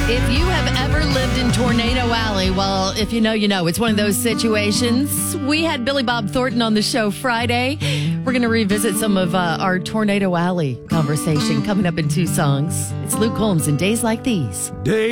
If you have ever lived in Tornado Alley, well, if you know, you know. It's one of those situations. We had Billy Bob Thornton on the show Friday. We're going to revisit some of our Tornado Alley conversation coming up in 2 songs. It's Luke Holmes and Days Like These.